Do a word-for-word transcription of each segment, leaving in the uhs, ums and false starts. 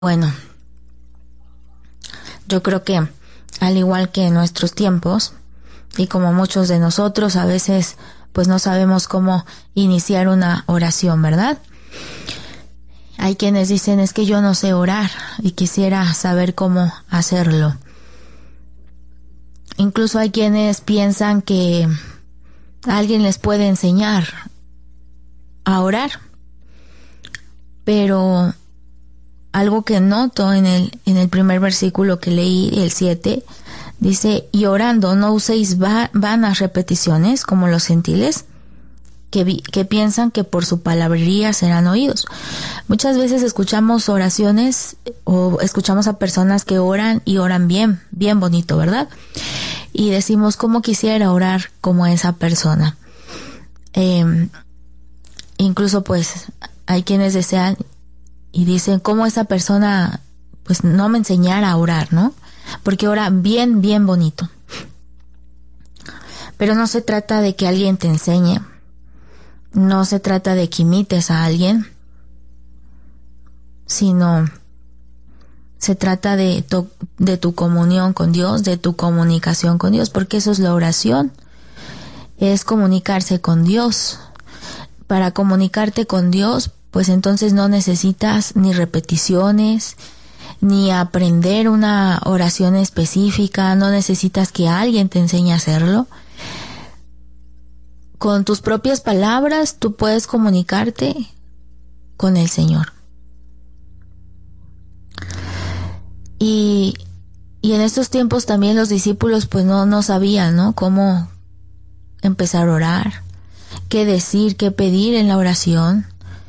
Bueno, yo creo que al igual que en nuestros tiempos, y como muchos de nosotros, a veces pues no sabemos cómo iniciar una oración, ¿verdad? Hay quienes dicen, es que yo no sé orar y quisiera saber cómo hacerlo. Incluso hay quienes piensan que alguien les puede enseñar a orar. Pero algo que noto en el, en el primer versículo que leí, el siete, dice, y orando no uséis va, vanas repeticiones como los gentiles, que, vi, que piensan que por su palabrería serán oídos. Muchas veces escuchamos oraciones o escuchamos a personas que oran y oran bien, bien bonito, ¿verdad? Y decimos, ¿cómo quisiera orar como esa persona? Eh, incluso pues hay quienes desean y dicen, ¿cómo esa persona pues no me enseñara a orar, ¿no? Porque ora bien, bien bonito. Pero no se trata de que alguien te enseñe. No se trata de que imites a alguien, sino se trata de tu, de tu comunión con Dios, de tu comunicación con Dios, porque eso es la oración, es comunicarse con Dios. Para comunicarte con Dios, pues entonces no necesitas ni repeticiones, ni aprender una oración específica, no necesitas que alguien te enseñe a hacerlo. Con tus propias palabras tú puedes comunicarte con el Señor. Y, y en estos tiempos también los discípulos pues no, no sabían, ¿no? Cómo empezar a orar, qué decir, qué pedir en la oración.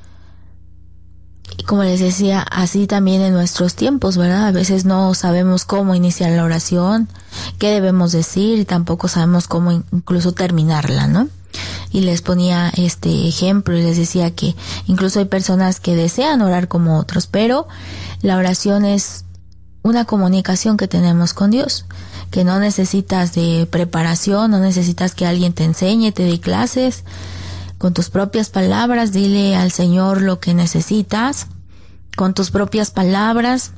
Y como les decía, así también en nuestros tiempos, ¿verdad? A veces no sabemos cómo iniciar la oración, qué debemos decir y tampoco sabemos cómo incluso terminarla, ¿no? Y les ponía este ejemplo y les decía que incluso hay personas que desean orar como otros, pero la oración es una comunicación que tenemos con Dios, que no necesitas de preparación, no necesitas que alguien te enseñe, te dé clases. Con tus propias palabras, dile al Señor lo que necesitas. Con tus propias palabras,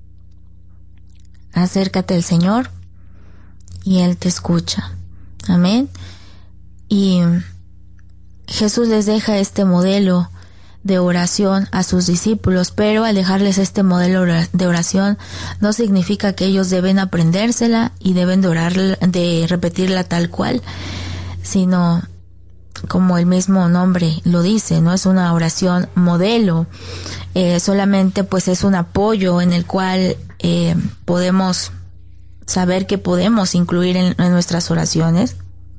acércate al Señor y Él te escucha. Amén. Y Jesús les deja este modelo de oración a sus discípulos, pero al dejarles este modelo de oración no significa que ellos deben aprendérsela y deben de orar, de repetirla tal cual, sino como el mismo nombre lo dice, no es una oración modelo, eh, solamente pues es un apoyo en el cual eh, podemos saber que podemos incluir en, en nuestras oraciones,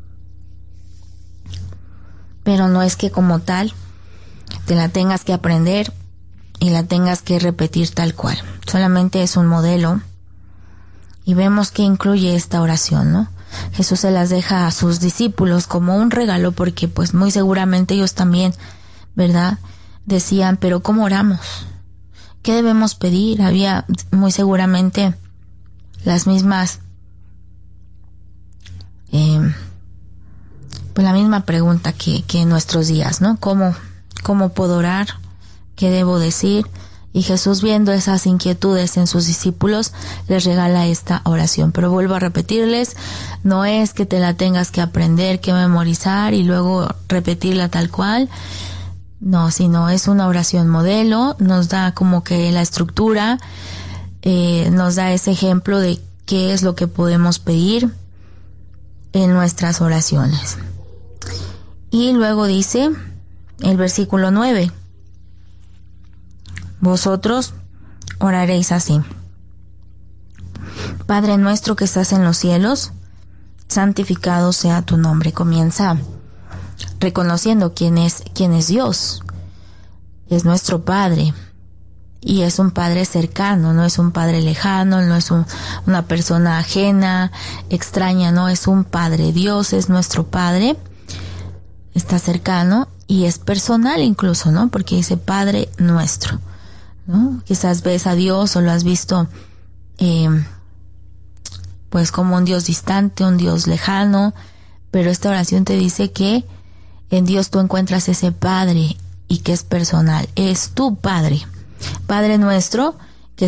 pero no es que como tal te la tengas que aprender y la tengas que repetir tal cual, solamente es un modelo. Y vemos que incluye esta oración, ¿no? Jesús se las deja a sus discípulos como un regalo porque pues muy seguramente ellos también, ¿verdad? Decían, pero ¿cómo oramos? ¿Qué debemos pedir? Había muy seguramente las mismas, eh, pues la misma pregunta que, que en nuestros días, ¿no? ¿Cómo, cómo puedo orar? ¿Qué debo decir? Y Jesús, viendo esas inquietudes en sus discípulos, les regala esta oración. Pero vuelvo a repetirles, no es que te la tengas que aprender, que memorizar y luego repetirla tal cual. No, sino es una oración modelo, nos da como que la estructura, eh, nos da ese ejemplo de qué es lo que podemos pedir en nuestras oraciones. Y luego dice el versículo nueve. Vosotros oraréis así: Padre nuestro que estás en los cielos, santificado sea tu nombre. Comienza reconociendo quién es, quién es Dios. Es nuestro Padre. Y es un Padre cercano, no es un Padre lejano, no es un, una persona ajena, extraña, no, es un Padre. Dios es nuestro Padre, está cercano y es personal incluso, ¿no? Porque dice Padre nuestro, ¿no? Quizás ves a Dios o lo has visto eh, pues como un Dios distante, un Dios lejano, pero esta oración te dice que en Dios tú encuentras ese Padre y que es personal, es tu Padre. Padre nuestro